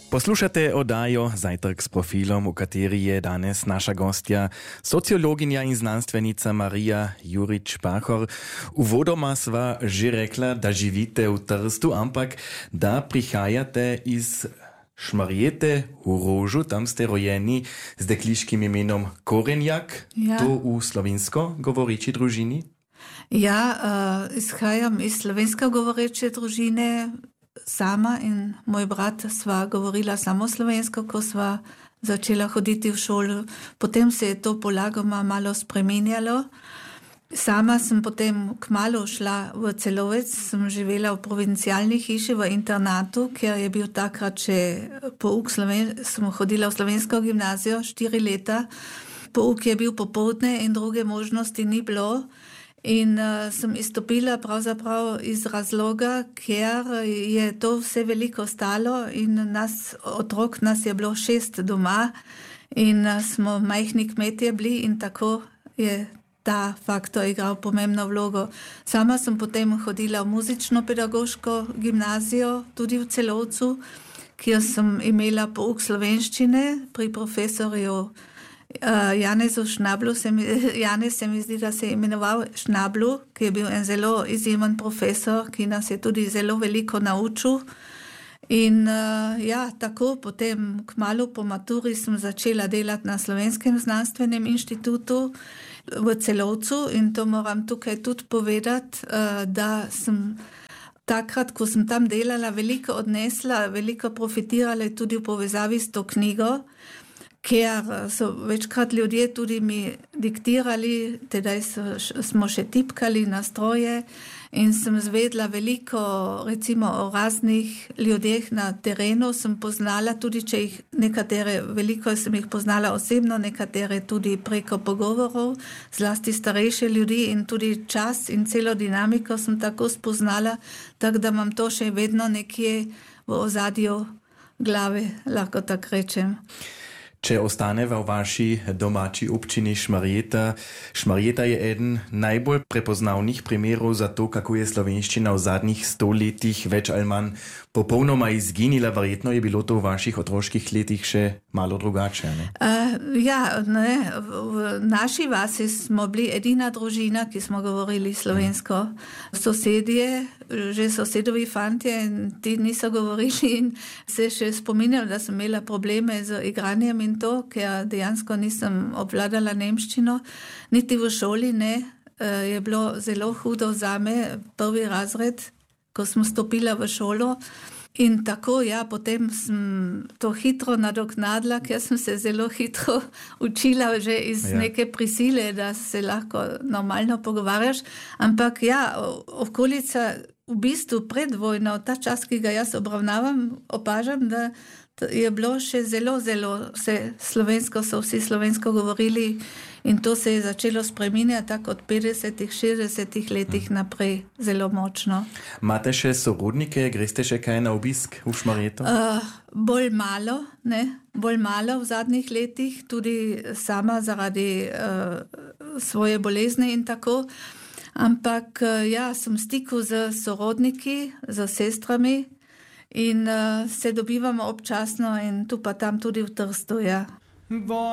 Poslušate oddajo Zajtrk s profilom, v kateri je danes naša gostja, sociologinja in znanstvenica Marija Jurič-Pahor. Uvodoma sva že rekla, da živite v Trstu, ampak da prihajate iz Šmarjete v Rožu, tam ste rojeni z dekliškim imenom Korenjak, to v slovensko govoreči družini? Ja, izhajam iz slovensko govoreče družine. Sama in moj brat sva govorila samo slovensko, ko sva začela hoditi v šolo. Potem se je to polagoma malo spremenjalo. Sama sem potem kmalu šla v Celovec, sem živela v provincialni hiši v internatu, ker je bil takrat še pouk sem hodila v slovensko gimnazijo 4 leta. Pouk je bil popoldne in druge možnosti ni bilo. In sem izstopila pravzaprav iz razloga, ker je to vse veliko stalo in nas je bilo 6 doma in smo majhni kmetje bili in tako je ta faktor igral pomembno vlogo. Sama sem potem hodila v muzično-pedagoško gimnazijo, tudi v Celovcu, kjer sem imela pouk slovenščine pri profesorju Janezu Šnablu. Janez se mi zdi, da se je imenoval Šnablu, ki je bil en zelo izjemen profesor, ki nas je tudi zelo veliko naučil. In tako potem kmalu po maturi sem začela delati na Slovenskem znanstvenem inštitutu v Celovcu in to moram tukaj tudi povedati, da sem takrat, ko sem tam delala, veliko odnesla, veliko profitirala tudi v povezavi s to knjigo, ker so večkrat ljudje tudi mi diktirali, tedaj smo še tipkali na stroje in sem zvedla veliko recimo o raznih ljudeh na terenu, sem poznala tudi, če jih nekatere, veliko sem jih poznala osebno, nekatere tudi preko pogovorov, zlasti starejše ljudi in tudi čas in celo dinamiko sem tako spoznala, tako da imam to še vedno nekje v ozadju glave, lahko tako rečem. Če ostaneva v vaši domači občini Šmarjeta. Šmarjeta je eden najbolj prepoznavnih primerov za to, kako je slovenščina v zadnjih 100 letih več ali manj popolnoma izginila. Verjetno je bilo to v vaših otroških letih še malo drugače, ne? V naši vasi smo bili edina družina, ki smo govorili slovensko. Sosedje, že sosedovi fantje, ti niso govorili in se še spominjam, da sem imela probleme z igranjem in to, ker dejansko nisem obvladala nemščino, niti v šoli ne. Je bilo zelo hudo zame, 1. razred, ko sem stopila v šolo. In tako, potem sem to hitro nadoknadila, ker sem se zelo hitro učila že iz neke prisile, da se lahko normalno pogovarjaš. Ampak okolica v bistvu pred vojno, ta čas, ki ga jaz obravnavam, opažam, da je bilo še zelo vse slovensko, so vsi slovensko govorili in to se je začelo spreminjati tako od 50-ih, 60-ih letih naprej zelo močno. Imate še sorodnike, greste še kaj na obisk v Šmarjeto? Bolj malo v zadnjih letih, tudi sama zaradi svoje bolezni in tako. Ampak sem v stiku z sorodniki, z sestrami in se dobivamo občasno in tu pa tam tudi v Trstu,